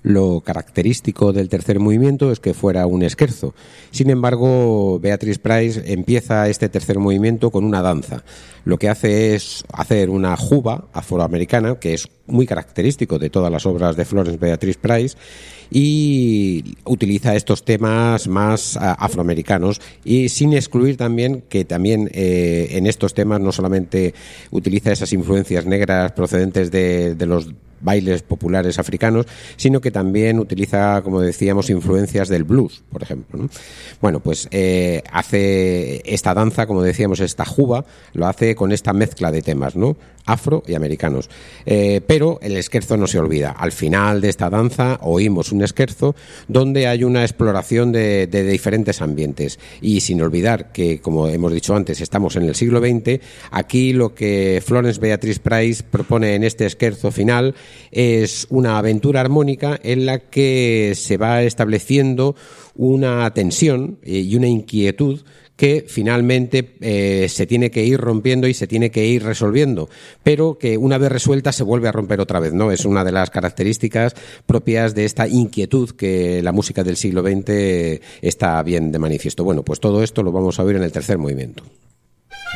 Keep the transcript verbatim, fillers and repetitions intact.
lo característico del tercer movimiento es que fuera un scherzo. Sin embargo, Beatrice Price empieza este tercer movimiento con una danza. Lo que hace es hacer una juba afroamericana, que es muy característico de todas las obras de Florence Beatrice Price, y utiliza estos temas más uh, afroamericanos, y sin excluir también que también eh, en estos temas no solamente utiliza esas influencias negras procedentes de, de los bailes populares africanos, sino que también utiliza, como decíamos, influencias del blues, por ejemplo, ¿no? Bueno, pues eh, hace esta danza, como decíamos, esta juba, lo hace con esta mezcla de temas, ¿no?, afro y americanos. Eh, pero el scherzo no se olvida. Al final de esta danza oímos un scherzo donde hay una exploración de, de diferentes ambientes. Y sin olvidar que, como hemos dicho antes, estamos en el siglo veinte, aquí lo que Florence Beatrice Price propone en este scherzo final es una aventura armónica en la que se va estableciendo una tensión y una inquietud que finalmente eh, se tiene que ir rompiendo y se tiene que ir resolviendo, pero que una vez resuelta se vuelve a romper otra vez, ¿no? Es una de las características propias de esta inquietud que la música del siglo veinte está bien de manifiesto. Bueno, pues todo esto lo vamos a oír en el tercer movimiento.